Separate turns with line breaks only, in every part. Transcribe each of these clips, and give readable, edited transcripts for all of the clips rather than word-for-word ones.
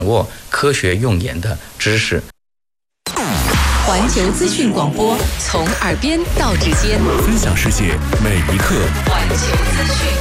握科学用研的知识。
环球资讯广播，从耳边到指尖，
分享世界每一刻。
环球资讯。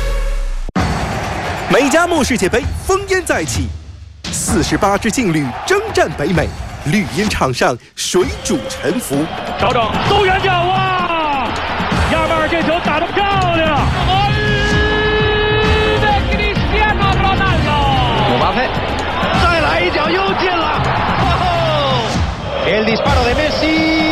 美加墨世界杯烽烟再起，48支劲旅征战北美，绿茵场上水主沉浮。
找找都远角哇！亚马尔这球打得漂亮！
姆巴佩，再来一脚又进了！El disparo de Messi。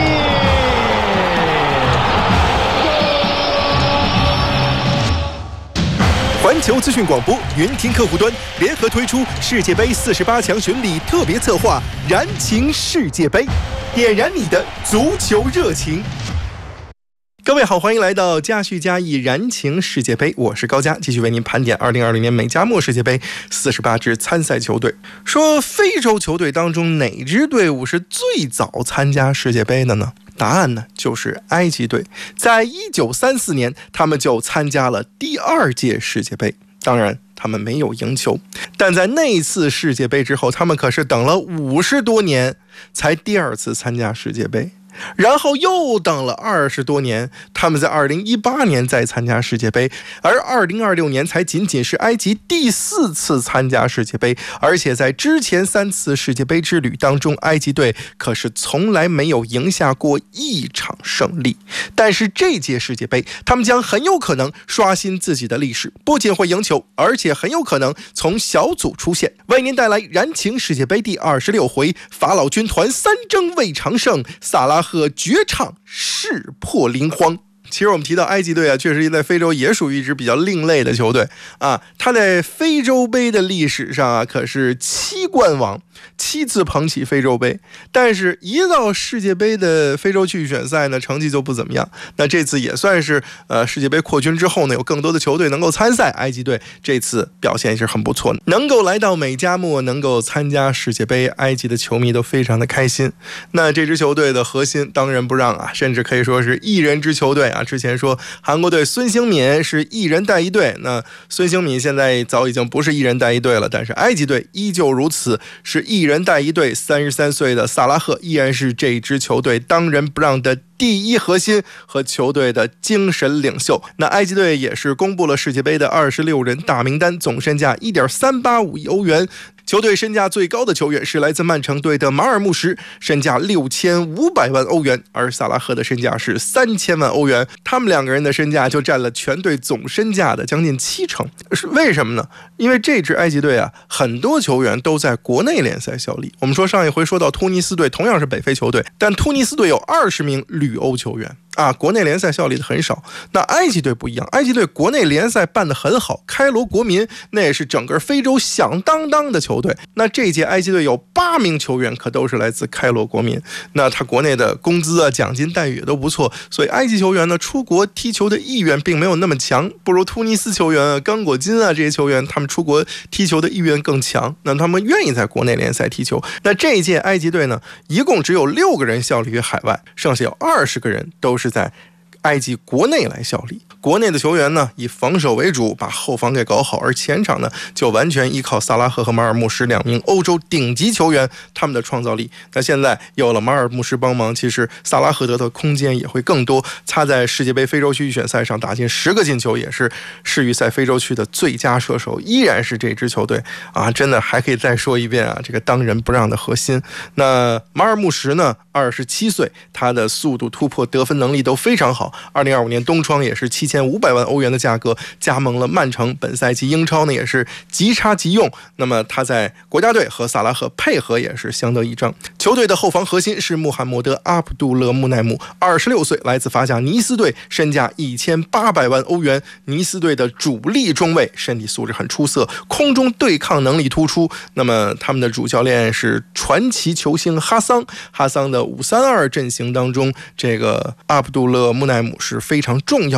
环球资讯广播云听客户端联合推出世界杯48强巡礼特别策划“燃情世界杯”，点燃你的足球热情。各位好，欢迎来到加叙加意燃情世界杯，我是高佳，继续为您盘点2020年美加墨世界杯48支参赛球队。说非洲球队当中哪支队伍是最早参加世界杯的呢？答案呢就是埃及队，在1934年他们就参加了第2届世界杯，当然他们没有赢球，但在那一次世界杯之后，他们可是等了50多年才第2次参加世界杯，然后又等了20多年，他们在2018年再参加世界杯，而2026年才仅仅是埃及第4次参加世界杯，而且在之前3次世界杯之旅当中，埃及队可是从来没有赢下过一场胜利。但是这届世界杯，他们将很有可能刷新自己的历史，不仅会赢球，而且很有可能从小组出线，为您带来燃情世界杯第26回，法老军团3争未尝胜，萨拉赫绝唱势破邻荒。其实我们提到埃及队啊，确实在非洲也属于一支比较另类的球队啊。他在非洲杯的历史上啊，可是7冠王，7次捧起非洲杯。但是，一到世界杯的非洲区预选赛呢，成绩就不怎么样。那这次也算是世界杯扩军之后呢，有更多的球队能够参赛。埃及队这次表现是很不错，能够来到美加墨，能够参加世界杯，埃及的球迷都非常的开心。那这支球队的核心当仁不让啊，甚至可以说是一人之球队啊。之前说韩国队孙兴敏是一人带一队，那孙兴敏现在早已经不是一人带一队了，但是埃及队依旧如此，是一人带一队。33岁的萨拉赫依然是这支球队当仁不让的第一核心和球队的精神领袖。那埃及队也是公布了世界杯的26人大名单，总身价 1.385 亿欧元。球队身价最高的球员是来自曼城队的马尔穆什，身价6500万欧元，而萨拉赫的身价是3000万欧元。他们2个人的身价就占了全队总身价的将近70%。是为什么呢？因为这支埃及队啊，很多球员都在国内联赛效力。我们说上一回说到突尼斯队，同样是北非球队，但突尼斯队有20名旅欧球员啊，国内联赛效力的很少。那埃及队不一样，埃及队国内联赛办得很好，开罗国民那也是整个非洲响当当的球队。那这届埃及队有8名球员可都是来自开罗国民，那他国内的工资啊、奖金待遇也都不错，所以埃及球员呢出国踢球的意愿并没有那么强，不如突尼斯球员啊、刚果金啊这些球员，他们出国踢球的意愿更强，那他们愿意在国内联赛踢球。那这一届埃及队呢，一共只有6个人效力于海外，剩下有20个人都是在埃及国内来效力。国内的球员呢，以防守为主，把后防给搞好，而前场呢，就完全依靠萨拉赫和马尔穆什2名欧洲顶级球员他们的创造力。那现在有了马尔穆什帮忙，其实萨拉赫得的空间也会更多。他在世界杯非洲区预选赛上打进10个进球，也是世预赛非洲区的最佳射手，依然是这支球队啊，真的还可以再说一遍啊，这个当仁不让的核心。那马尔穆什呢，27岁，他的速度、突破、得分能力都非常好。2025年冬窗也是7500万欧元的价格加盟了曼城，本赛季英超呢也是即插即用。那么他在国家队和萨拉赫配合也是相得益彰。球队的后防核心是穆罕默德·阿卜杜勒穆奈姆，26岁，来自法甲尼斯队，身价1800万欧元。尼斯队的主力中卫，身体素质很出色，空中对抗能力突出。那么他们的主教练是传奇球星哈桑的532阵型当中，这个阿卜杜勒穆奈姆是非常重要的一个关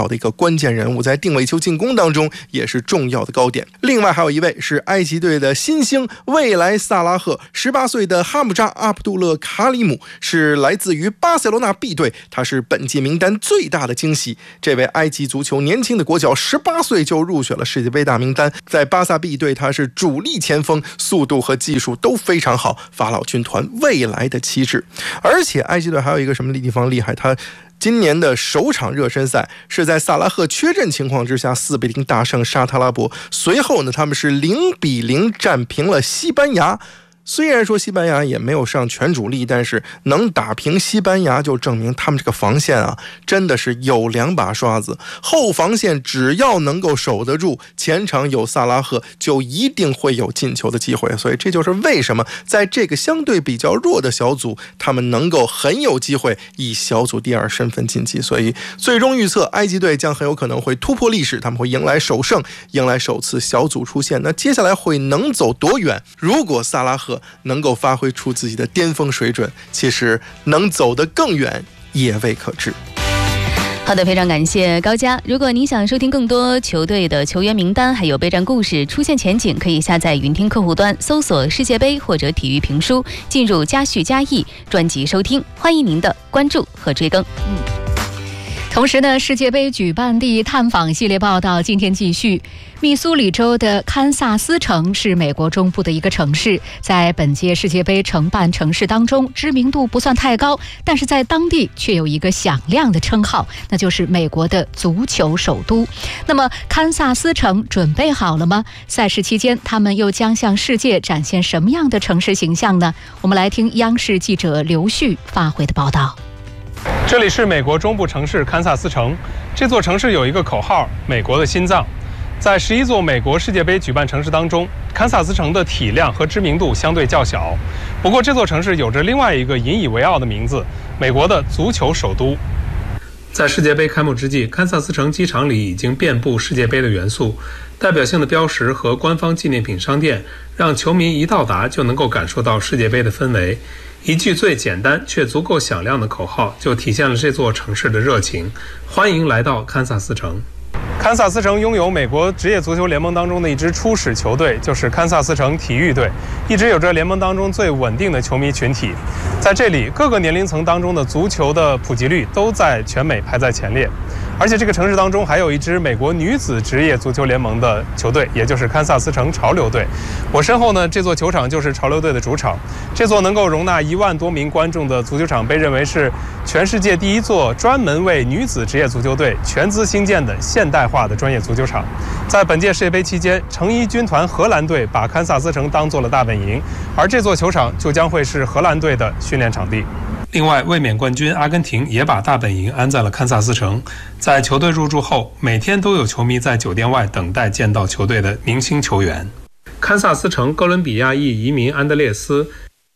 关键人物，在定位球进攻当中也是重要的高点。另外还有一位是埃及队的新星未来萨拉赫，18岁的哈姆扎·阿卜杜勒·卡里姆是来自于巴塞罗那 B 队，他是本届名单最大的惊喜。这位埃及足球年轻的国脚18岁就入选了世界杯大名单，在巴萨 B 队他是主力前锋，速度和技术都非常好，法老军团未来的旗帜。而且埃及队还有一个什么地方厉害，他今年的首场热身赛是在萨拉赫缺阵情况之下4-0大胜沙特阿拉伯，随后呢他们是0-0战平了西班牙。虽然说西班牙也没有上全主力，但是能打平西班牙就证明他们这个防线啊真的是有2把刷子，后防线只要能够守得住，前场有萨拉赫就一定会有进球的机会。所以这就是为什么在这个相对比较弱的小组，他们能够很有机会以小组第2身份晋级。所以最终预测埃及队将很有可能会突破历史，他们会迎来首胜，迎来首次小组出线。那接下来会能走多远？如果萨拉赫能够发挥出自己的巅峰水准，其实能走得更远也未可知。
好的，非常感谢高佳。如果您想收听更多球队的球员名单，还有备战故事、出现前景，可以下载云听客户端，搜索世界杯或者体育评书，进入加叙加意专辑收听。欢迎您的关注和追更。同时呢，世界杯举办地探访系列报道今天继续。密苏里州的堪萨斯城是美国中部的一个城市，在本届世界杯承办城市当中知名度不算太高，但是在当地却有一个响亮的称号，那就是美国的足球首都。那么堪萨斯城准备好了吗？赛事期间他们又将向世界展现什么样的城市形象呢？我们来听央视记者刘旭发回的报道。
这里是美国中部城市堪萨斯城，这座城市有一个口号：美国的心脏。在11座美国世界杯举办城市当中，堪萨斯城的体量和知名度相对较小。不过这座城市有着另外一个引以为傲的名字——美国的足球首都。在世界杯开幕之际，堪萨斯城机场里已经遍布世界杯的元素，代表性的标识和官方纪念品商店，让球迷一到达就能够感受到世界杯的氛围。一句最简单却足够响亮的口号，就体现了这座城市的热情。欢迎来到堪萨斯城。堪萨斯城拥有美国职业足球联盟当中的一支初始球队，就是堪萨斯城体育队，一直有着联盟当中最稳定的球迷群体。在这里，各个年龄层当中的足球的普及率都在全美排在前列。而且这个城市当中还有一支美国女子职业足球联盟的球队，也就是堪萨斯城潮流队。我身后呢，这座球场就是潮流队的主场。这座能够容纳1万多名观众的足球场被认为是全世界第一座专门为女子职业足球队全资兴建的现代化的专业足球场。在本届世界杯期间，成衣军团荷兰队把堪萨斯城当作了大本营，而这座球场就将会是荷兰队的训练场地。另外，卫冕冠军阿根廷也把大本营安在了堪萨斯城。在球队入驻后，每天都有球迷在酒店外等待见到球队的明星球员。堪萨斯城哥伦比亚裔移民安德烈斯，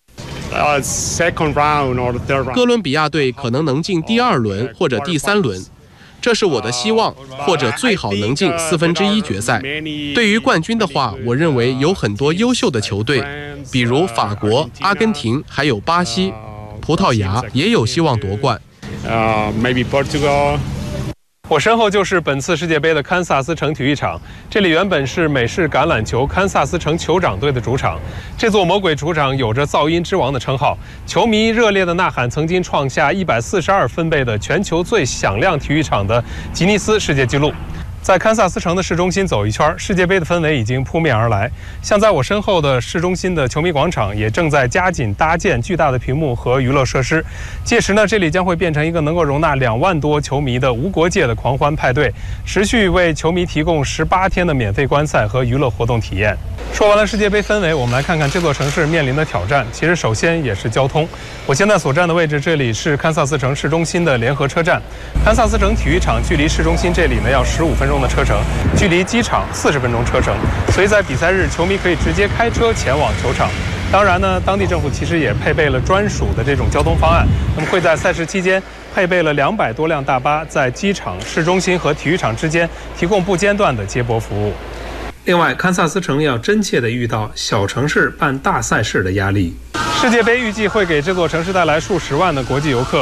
哥伦比亚队可能能进第2轮或者第3轮，这是我的希望，或者最好能进1/4决赛。对于冠军的话，我认为有很多优秀的球队，比如法国、阿根廷，还有巴西、葡萄牙也有希望夺冠。
我身后就是本次世界杯的堪萨斯城体育场，这里原本是美式橄榄球堪萨斯城酋长队的主场。这座魔鬼主场有着噪音之王的称号，球迷热烈的呐喊曾经创下142分贝的全球最响亮体育场的吉尼斯世界纪录。在堪萨斯城的市中心走一圈，世界杯的氛围已经扑面而来。像在我身后的市中心的球迷广场，也正在加紧搭建巨大的屏幕和娱乐设施。届时呢，这里将会变成一个能够容纳2万多球迷的无国界的狂欢派对，持续为球迷提供18天的免费观赛和娱乐活动体验。说完了世界杯氛围，我们来看看这座城市面临的挑战。其实首先也是交通。我现在所站的位置，这里是堪萨斯城市中心的联合车站。堪萨斯城体育场距离市中心这里呢要15分钟的车程，距离机场40分钟车程，所以在比赛日，球迷可以直接开车前往球场。当然呢，当地政府其实也配备了专属的这种交通方案，那么会在赛事期间配备了200多辆大巴，在机场、市中心和体育场之间提供不间断的接驳服务。另外，堪萨斯城要真切地遇到小城市办大赛事的压力。世界杯预计会给这座城市带来数十万的国际游客，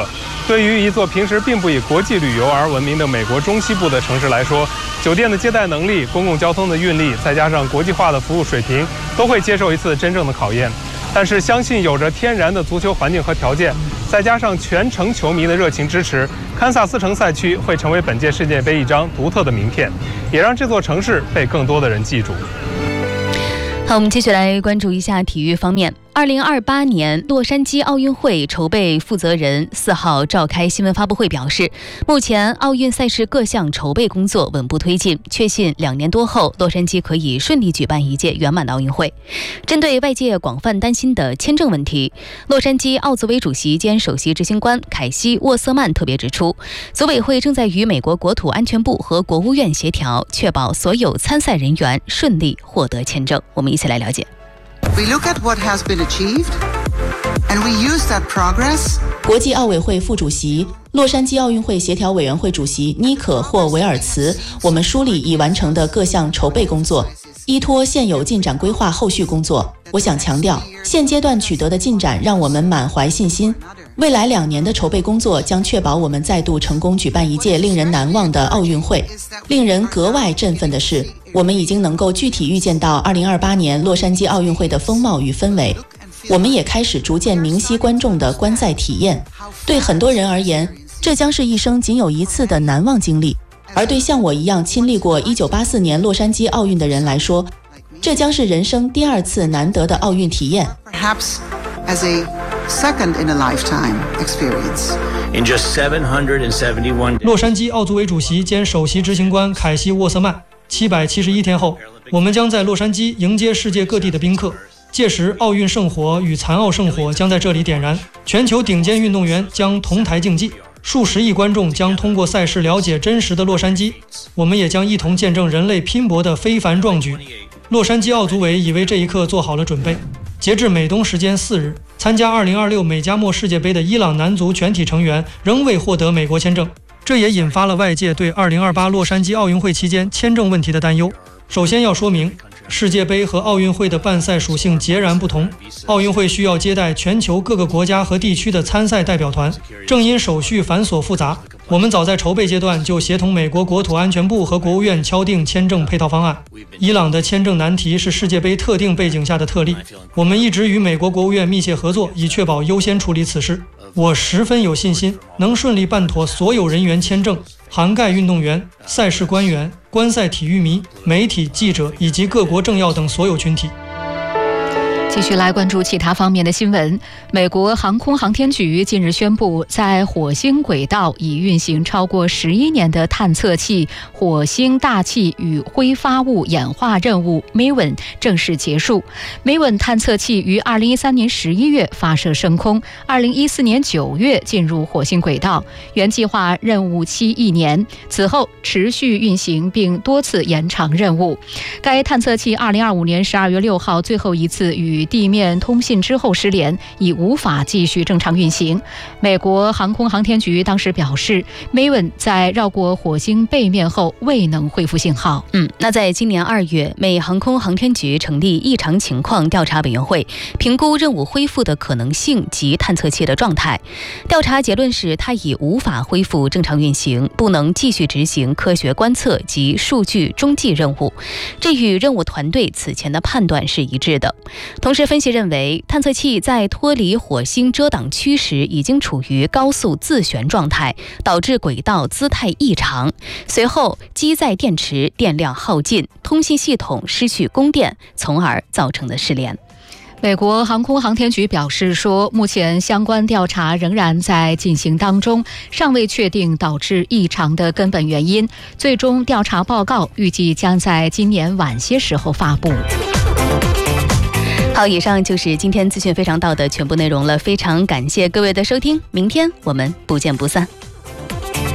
对于一座平时并不以国际旅游而闻名的美国中西部的城市来说，酒店的接待能力、公共交通的运力，再加上国际化的服务水平，都会接受一次真正的考验。但是相信有着天然的足球环境和条件，再加上全城球迷的热情支持，堪萨斯城赛区会成为本届世界杯一张独特的名片，也让这座城市被更多的人记住。
好，我们继续来关注一下体育方面。2028年洛杉矶奥运会筹备负责人4号召开新闻发布会表示，目前奥运赛事各项筹备工作稳步推进，确信2年多后，洛杉矶可以顺利举办一届圆满的奥运会。针对外界广泛担心的签证问题，洛杉矶奥组委主席兼首席执行官凯西·沃瑟曼特别指出，组委会正在与美国国土安全部和国务院协调，确保所有参赛人员顺利获得签证。我们一起来了解。
We look at what has been achieved, and we use that progress.
国际奥委会副主席、洛杉矶奥运会协调委员会主席妮可·霍维尔茨，我们梳理已完成的各项筹备工作，依托现有进展规划后续工作。我想强调，现阶段取得的进展让我们满怀信心。未来2年的筹备工作将确保我们再度成功举办一届令人难忘的奥运会。令人格外振奋的是，我们已经能够具体预见到2028年洛杉矶奥运会的风貌与氛围。我们也开始逐渐明晰观众的观赛体验。对很多人而言，这将是一生仅有一次的难忘经历；而对像我一样亲历过1984年洛杉矶奥运的人来说，这将是人生第2次难得的奥运体验。
Perhaps as a second in a lifetime experience.
In just 771 days.
洛杉矶奥组委主席兼首席执行官凯西·沃瑟曼，771天后，我们将在洛杉矶迎接世界各地的宾客。届时，奥运圣火与残奥圣火将在这里点燃，全球顶尖运动员将同台竞技，数十亿观众将通过赛事了解真实的洛杉矶。我们也将一同见证人类拼搏的非凡壮举。洛杉矶奥组委已为这一刻做好了准备。截至美东时间4日，参加2026美加墨世界杯的伊朗男足全体成员仍未获得美国签证，这也引发了外界对2028洛杉矶奥运会期间签证问题的担忧。首先要说明，世界杯和奥运会的办赛属性截然不同，奥运会需要接待全球各个国家和地区的参赛代表团，正因手续繁琐复杂，我们早在筹备阶段就协同美国国土安全部和国务院敲定签证配套方案。伊朗的签证难题是世界杯特定背景下的特例，我们一直与美国国务院密切合作，以确保优先处理此事。我十分有信心能顺利办妥所有人员签证，涵盖运动员、赛事官员、观赛体育迷、媒体记者以及各国政要等所有群体。
继续来关注其他方面的新闻。美国航空航天局近日宣布，在火星轨道已运行超过11年的探测器火星大气与挥发物演化任务 MAVEN 正式结束。MAVEN 探测器于2013年11月发射升空，2014年9月进入火星轨道，原计划任务期1年，此后持续运行并多次延长任务。该探测器2025年12月6号最后一次与地面通信之后失联，已无法继续正常运行。美国航空航天局当时表示， MAVEN 在绕过火星背面后未能恢复信号。
那在今年2月，美航空航天局成立异常情况调查委员会，评估任务恢复的可能性及探测器的状态。调查结论是，它已无法恢复正常运行，不能继续执行科学观测及数据中继任务。这与任务团队此前的判断是一致的。同时，分析认为，探测器在脱离火星遮挡区时已经处于高速自旋状态，导致轨道姿态异常。随后，机载电池电量耗尽，通信系统失去供电，从而造成的失联。
美国航空航天局表示说，目前相关调查仍然在进行当中，尚未确定导致异常的根本原因。最终调查报告预计将在今年晚些时候发布。
好，以上就是今天资讯非常到的全部内容了，非常感谢各位的收听，明天我们不见不散。